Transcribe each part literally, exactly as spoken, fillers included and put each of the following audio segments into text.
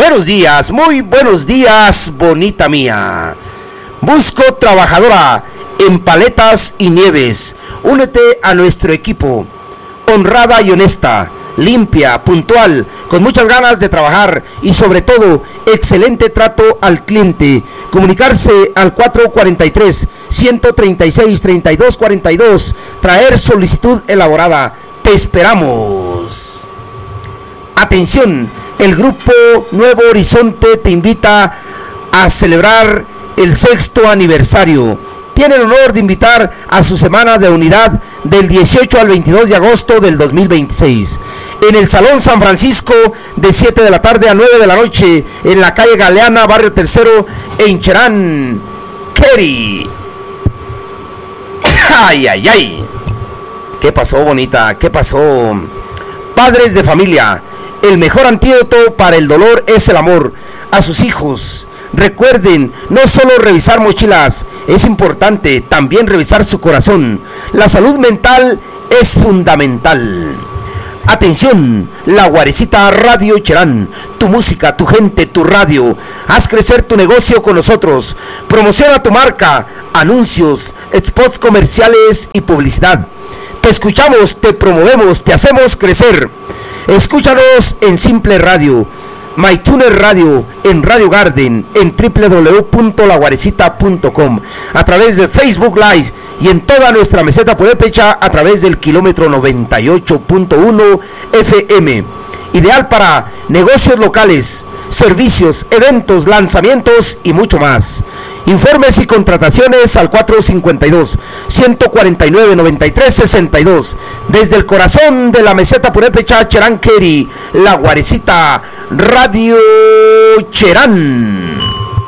Buenos días, muy buenos días, bonita mía. Busco trabajadora en paletas y nieves. Únete a nuestro equipo. Honrada y honesta, limpia, puntual, con muchas ganas de trabajar y sobre todo, excelente trato al cliente. Comunicarse al cuatro cuatro tres, uno tres seis, tres dos cuatro dos. Traer solicitud elaborada. Te esperamos. Atención, el grupo Nuevo Horizonte te invita a celebrar el sexto aniversario. Tiene el honor de invitar a su semana de unidad del dieciocho al veintidós de agosto del dos mil veintiséis. En el Salón San Francisco de siete de la tarde a nueve de la noche, en la calle Galeana, barrio Tercero, en Cherán, Kerry. Ay, ay, ay. ¿Qué pasó, bonita? ¿Qué pasó? Padres de familia, el mejor antídoto para el dolor es el amor a sus hijos. Recuerden, no solo revisar mochilas, es importante también revisar su corazón. La salud mental es fundamental. Atención, La Guarecita Radio Cherán, tu música, tu gente, tu radio. Haz crecer tu negocio con nosotros. Promociona tu marca, anuncios, spots comerciales y publicidad. Te escuchamos, te promovemos, te hacemos crecer. Escúchanos en Simple Radio, MyTuner Radio, en Radio Garden, en doble u doble u doble u punto la guarecita punto com, a través de Facebook Live y en toda nuestra meseta purépecha a través del kilómetro noventa y ocho punto uno F M. Ideal para negocios locales, servicios, eventos, lanzamientos y mucho más. Informes y contrataciones al cuatro cinco dos, uno cuatro nueve, nueve tres seis dos. Desde el corazón de la meseta purépecha, Cherán Kerry, La Guarecita Radio Cherán.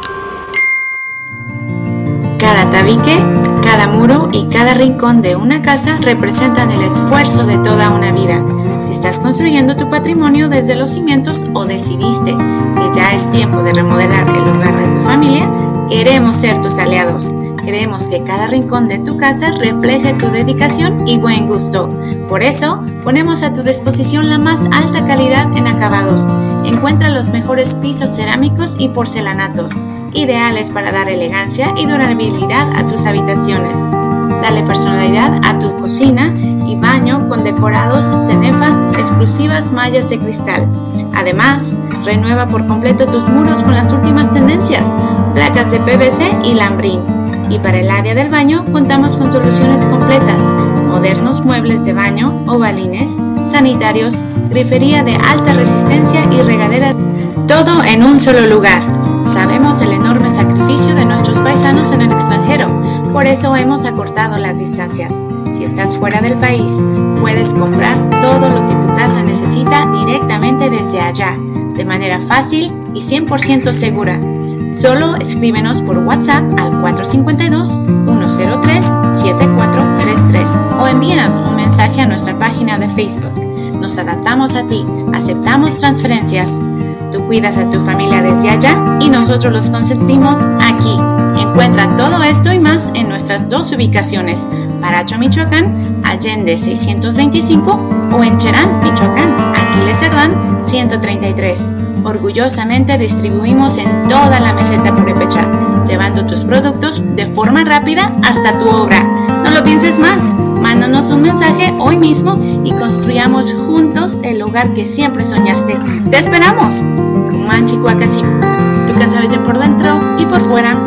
Cada tabique, cada muro y cada rincón de una casa representan el esfuerzo de toda una vida. Si estás construyendo tu patrimonio desde los cimientos o decidiste que ya es tiempo de remodelar el hogar de tu familia, queremos ser tus aliados. Queremos que cada rincón de tu casa refleje tu dedicación y buen gusto. Por eso, ponemos a tu disposición la más alta calidad en acabados. Encuentra los mejores pisos cerámicos y porcelanatos, ideales para dar elegancia y durabilidad a tus habitaciones. Dale personalidad a tu cocina y baño con decorados, cenefas, exclusivas mallas de cristal. Además, renueva por completo tus muros con las últimas tendencias, placas de P V C y lambrín. Y para el área del baño contamos con soluciones completas, modernos muebles de baño, ovalines, sanitarios, grifería de alta resistencia y regadera, todo en un solo lugar. Sabemos el enorme sacrificio de nuestros paisanos en el extranjero, por eso hemos acortado las distancias. Si estás fuera del país, puedes comprar todo lo que tu casa necesita directamente desde allá, de manera fácil y cien por ciento segura. Solo escríbenos por WhatsApp al cuatro cinco dos, uno cero tres, siete cuatro tres tres o envíanos un mensaje a nuestra página de Facebook. Nos adaptamos a ti, aceptamos transferencias. Tú cuidas a tu familia desde allá y nosotros los consentimos aquí. Encuentra todo esto y más en nuestras dos ubicaciones, Paracho, Michoacán, Allende seiscientos veinticinco o en Cherán, Michoacán, Aquiles Cerdán ciento treinta y tres. Orgullosamente distribuimos en toda la meseta purépecha, llevando tus productos de forma rápida hasta tu obra. No lo pienses más, mándanos un mensaje hoy mismo y construyamos juntos el hogar que siempre soñaste. ¡Te esperamos! Cumán, Chihuacasí, tu casa bella por dentro y por fuera.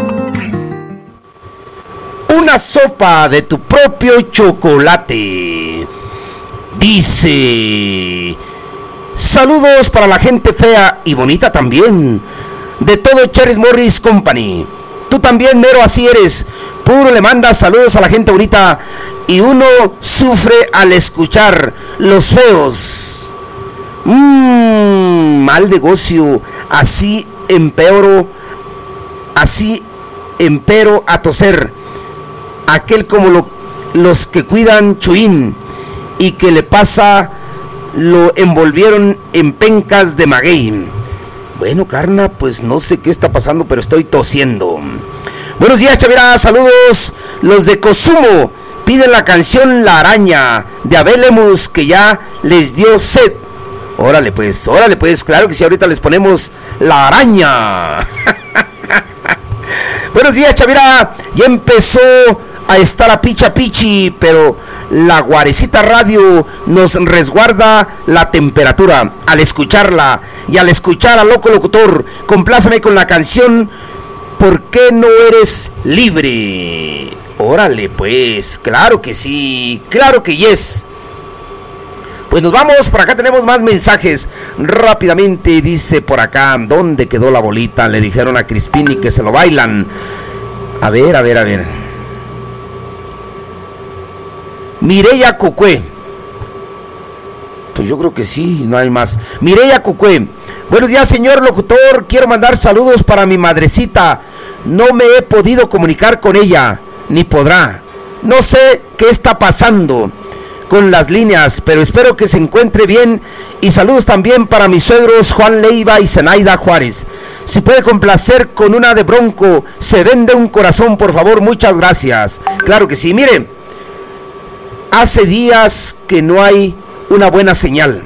Una sopa de tu propio chocolate. Dice: saludos para la gente fea y bonita también, de todo Cherry Morris Company. Tú también, mero, así eres. Puro le mandas saludos a la gente bonita y uno sufre al escuchar los feos. Mmm, mal negocio. Así empeoro, así empero a toser. Aquel como lo, los que cuidan Chuín y que le pasa, lo envolvieron en pencas de maguey. Bueno, carna, pues no sé qué está pasando, pero estoy tosiendo. Buenos días, Chavira, saludos. Los de Cosumo piden la canción La Araña de Abel Lemus, que ya les dio sed. Órale pues, órale pues, claro que sí, ahorita les ponemos la araña. Buenos días, Chavira. Ya empezó a estar a picha pichi, pero la Guarecita Radio nos resguarda la temperatura al escucharla. Y al escuchar al loco locutor, compláceme con la canción ¿Por qué no eres libre? Órale pues, claro que sí, claro que yes. Pues nos vamos, por acá tenemos más mensajes. Rápidamente dice por acá, ¿dónde quedó la bolita? Le dijeron a Crispini que se lo bailan. A ver, a ver, a ver. Mireya Cucue. Pues yo creo que sí, no hay más. Mireya Cucue. Buenos días, señor locutor. Quiero mandar saludos para mi madrecita. No me he podido comunicar con ella, ni podrá. No sé qué está pasando con las líneas, pero espero que se encuentre bien. Y saludos también para mis suegros Juan Leiva y Zenaida Juárez. Si puede complacer con una de Bronco, Se vende un corazón, por favor, muchas gracias. Claro que sí, mire, hace días que no hay una buena señal.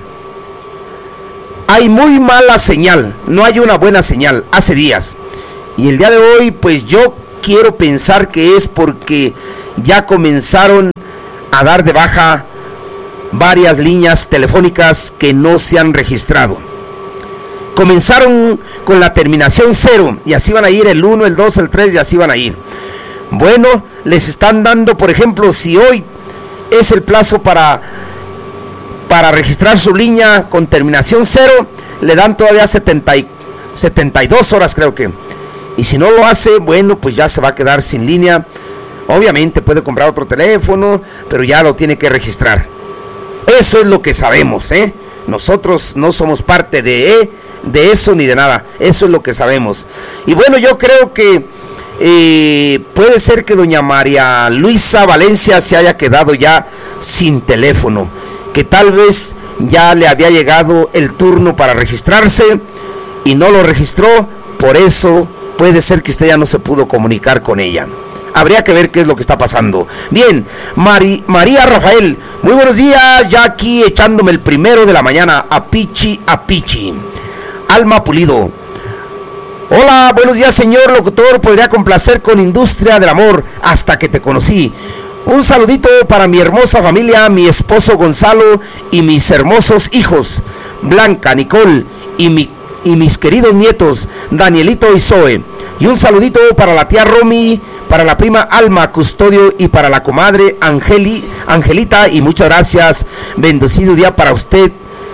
Hay muy mala señal, no hay una buena señal, hace días. Y el día de hoy, pues yo quiero pensar que es porque ya comenzaron a dar de baja varias líneas telefónicas que no se han registrado. Comenzaron con la terminación cero y así van a ir el uno, el dos, el tres y así van a ir. Bueno, les están dando, por ejemplo, si hoy es el plazo para, para registrar su línea con terminación cero, le dan todavía setenta, setenta y dos horas, creo que. Y si no lo hace, bueno, pues ya se va a quedar sin línea. Obviamente puede comprar otro teléfono, pero ya lo tiene que registrar. Eso es lo que sabemos, ¿eh? Nosotros no somos parte de, de eso ni de nada. Eso es lo que sabemos. Y bueno, yo creo que eh, puede ser que doña María Luisa Valencia se haya quedado ya sin teléfono. Que tal vez ya le había llegado el turno para registrarse y no lo registró. Por eso puede ser que usted ya no se pudo comunicar con ella. Habría que ver qué es lo que está pasando. Bien, Mari, María Rafael, muy buenos días, ya aquí echándome el primero de la mañana, a pichi, a pichi. Alma Pulido. Hola, buenos días, señor locutor, podría complacer con Industria del Amor, Hasta que te conocí. Un saludito para mi hermosa familia, mi esposo Gonzalo y mis hermosos hijos, Blanca, Nicole y mi y mis queridos nietos, Danielito y Zoe. Y un saludito para la tía Romy, para la prima Alma Custodio y para la comadre Angeli, Angelita. Y muchas gracias. Bendecido día para usted.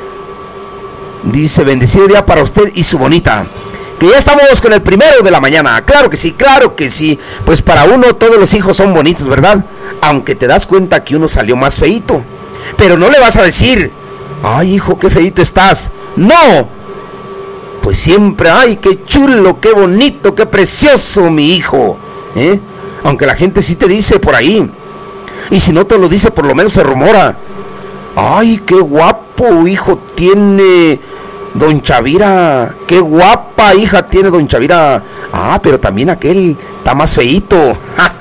Dice, bendecido día para usted y su bonita. Que ya estamos con el primero de la mañana. Claro que sí, claro que sí. Pues para uno todos los hijos son bonitos, ¿verdad? Aunque te das cuenta que uno salió más feíto. Pero no le vas a decir, ay hijo, qué feíto estás. No. Pues siempre, ay, qué chulo, qué bonito, qué precioso mi hijo, ¿eh? Aunque la gente sí te dice por ahí. Y si no te lo dice, por lo menos se rumora. Ay, qué guapo hijo tiene don Chavira. Qué guapa hija tiene don Chavira. Ah, pero también aquel está más feíto.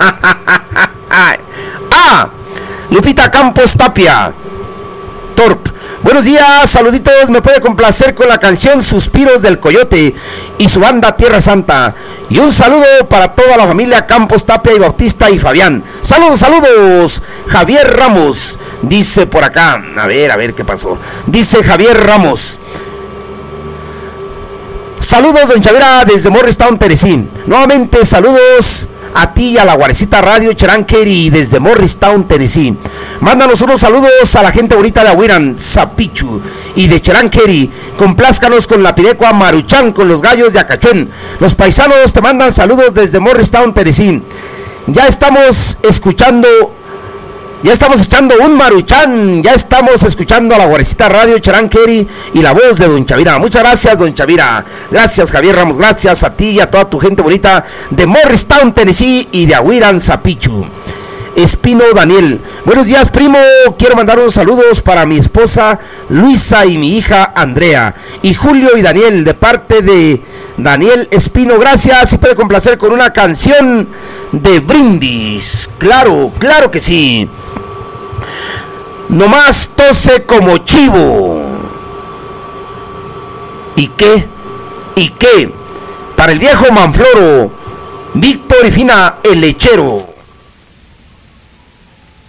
Ah, Lupita Campos Tapia. Torp. Buenos días, saluditos, me puede complacer con la canción Suspiros del Coyote y su banda Tierra Santa. Y un saludo para toda la familia Campos, Tapia y Bautista y Fabián. Saludos, saludos. Javier Ramos, dice por acá. A ver, a ver qué pasó. Dice Javier Ramos. Saludos, don Chavira, desde Morristown, Tennessee. Nuevamente, saludos a ti y a la Guarecita Radio Cheranqueri desde Morristown, Tennessee. Mándanos unos saludos a la gente bonita de Ahuiran, Zapichu y de Cheranqueri. Complázcanos con la pirecua Maruchan con los gallos de Acachuén. Los paisanos te mandan saludos desde Morristown, Tennessee. Ya estamos escuchando, ya estamos echando un Maruchan, ya estamos escuchando a la Guarecita Radio Cheranqueri y la voz de don Chavira. Muchas gracias, don Chavira. Gracias, Javier Ramos. Gracias a ti y a toda tu gente bonita de Morristown, Tennessee y de Ahuiran, Zapichu. Espino Daniel, buenos días primo, quiero mandar unos saludos para mi esposa Luisa y mi hija Andrea y Julio y Daniel de parte de Daniel Espino, gracias. Y puede complacer con una canción de Brindis. Claro, claro que sí. Nomás tose como chivo. ¿Y qué? ¿Y qué? Para el viejo Manfloro, Víctor y Fina el lechero.